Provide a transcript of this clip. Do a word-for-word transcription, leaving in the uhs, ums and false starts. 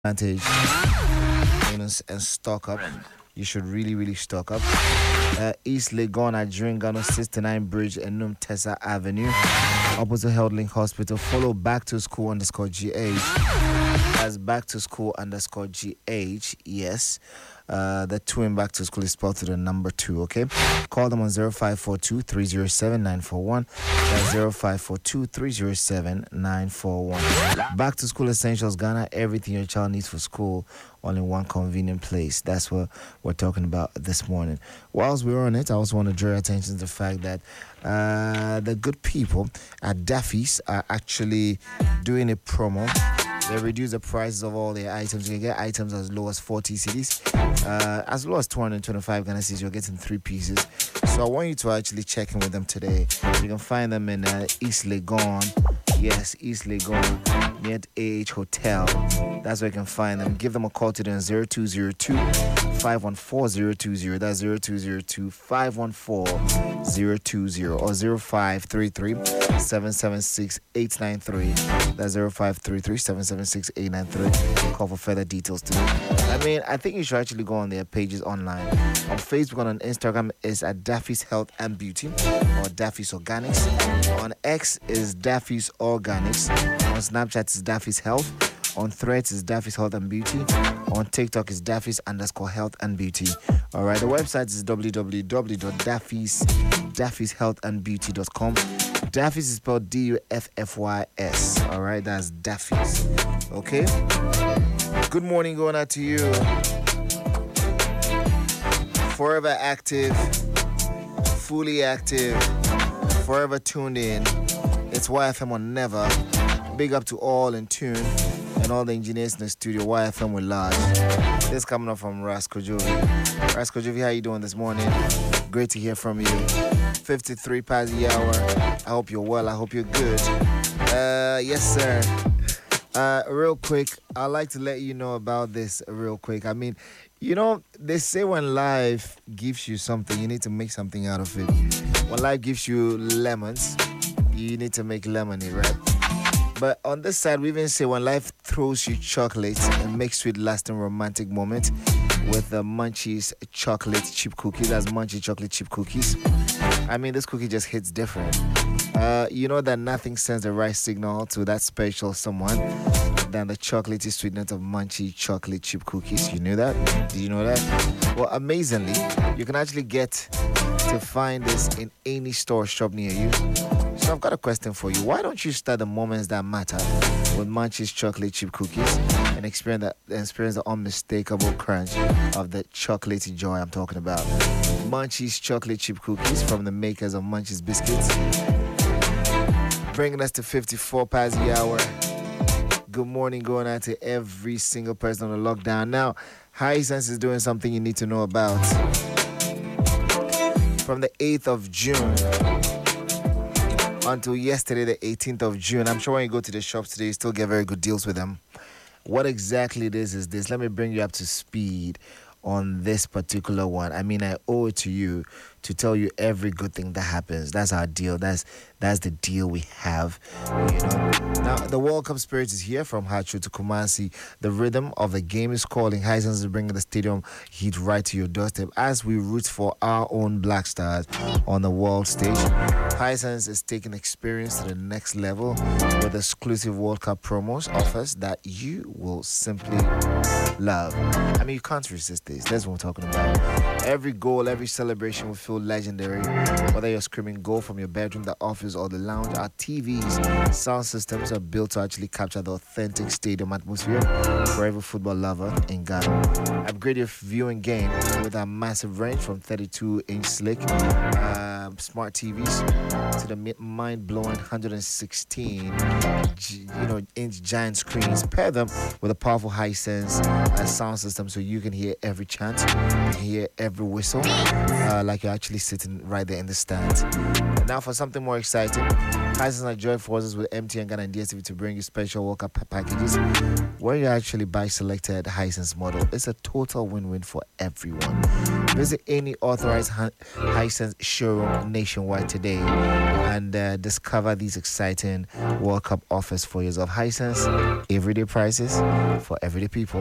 advantage and, and stock up. You should really, really stock up. Uh, East Legon at Dringano sixty-nine Bridge and Num Tessa Avenue, opposite Heldling Hospital. Follow back to school underscore G H. As back to school underscore G H. Yes. Uh, the twin back to school is spelled to the number two, okay? Call them on zero five four two, three zero seven, nine four one. That's zero five four two, three zero seven, nine four one. Back to school essentials, Ghana, everything your child needs for school, all in one convenient place. That's what we're talking about this morning. Whilst we're on it, I also want to draw your attention to the fact that uh, the good people at Daffy's are actually doing a promo. They reduce the prices of all their items. You can get items as low as forty cedis. Uh, as low as two hundred twenty-five Ghana cedis, you're getting three pieces. So I want you to actually check in with them today. You can find them in uh, East Legon. Yes, East Legon, near the A H Hotel. That's where you can find them. Give them a call today on zero two zero two, five one four, zero two zero. That's zero two zero two, five one four, zero two zero. Or zero five three three, seven seven six, eight nine three. That's zero five three three, seven seven six, eight nine three. Call for further details today. I mean, I think you should actually go on their pages online. On Facebook and on Instagram is at Daffy's Health and Beauty or Daffy's Organics. On X is Daffy's Organics. On Snapchat is Daffy's Health. On Threads is Daffy's Health and Beauty. On TikTok is Daffy's underscore Health and Beauty. All right, the website is w w w dot daffys daffys health and beauty dot com. Daffy's is spelled D U F F Y S. All right, that's Daffy's. Okay. Good morning going out to you. Forever active, fully active, forever tuned in. It's Y F M on Never. Big up to all in tune and all the engineers in the studio. Y F M with large. This coming up from Rasco Jovi. Rasco Jovi, how you doing this morning? Great to hear from you. fifty-three past the hour. I hope you're well. I hope you're good. Uh, yes, sir. Uh, real quick, I'd like to let you know about this real quick. I mean, you know, they say when life gives you something, you need to make something out of it. When life gives you lemons, you need to make lemonade, right? But on this side, we even say when life throws you chocolates and makes sweet, lasting, romantic moment with the Munchies chocolate chip cookies. That's Munchie chocolate chip cookies. I mean, this cookie just hits different. Uh, you know that nothing sends the right signal to that special someone than the chocolatey sweetness of Munchie chocolate chip cookies. You knew that? Did you know that? Well, amazingly, you can actually get to find this in any store shop near you. So I've got a question for you. Why don't you start the moments that matter with Munchie's chocolate chip cookies and experience the, experience the unmistakable crunch of the chocolatey joy I'm talking about? Munchie's chocolate chip cookies from the makers of Munchie's biscuits. Bringing us to fifty-four past the hour. Good morning going out to every single person on the lockdown. Now, Hisense is doing something you need to know about. From the eighth of June until yesterday, the eighteenth of June. I'm sure when you go to the shops today, you still get very good deals with them. What exactly it is is this. Let me bring you up to speed on this particular one. I mean, I owe it to you to tell you every good thing that happens. That's our deal. That's that's the deal we have. You know. Now, the World Cup spirit is here from Hachu to Kumasi. The rhythm of the game is calling. Hisense is bringing the stadium heat right to your doorstep as we root for our own Black Stars on the world stage. Hisense is taking experience to the next level with exclusive World Cup promos, offers that you will simply love. I mean, you can't resist this. That's what we're talking about. Every goal, every celebration will feel legendary. Whether you're screaming goal from your bedroom, the office, or the lounge, our T Vs, sound systems are built to actually capture the authentic stadium atmosphere for every football lover in Ghana. Upgrade your viewing game with our massive range from thirty-two inch slick uh, smart T Vs to the mind-blowing one hundred sixteen you know, inch giant screens. Pair them with a powerful Hisense uh, sound system so you can hear every chant, you can hear every whistle, uh, like you're actually sitting right there in the stand. And now for something more exciting, Hisense are joint forces with M T N Ghana and D S T V to bring you special World Cup packages where you actually buy selected Hisense model. It's a total win-win for everyone. Visit any authorized Hisense showroom nationwide today and uh, discover these exciting World Cup offers for yourself. Hisense, everyday prices for everyday people.